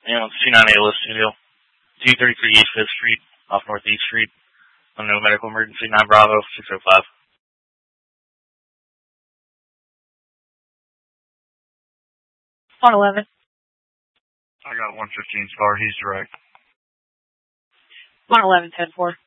And 29A List Studio. 233 East 5th Street, off Northeast Street. Unknown medical emergency, 9 Bravo, 605. 111. I got 115 Star. He's direct. 111, 10-4.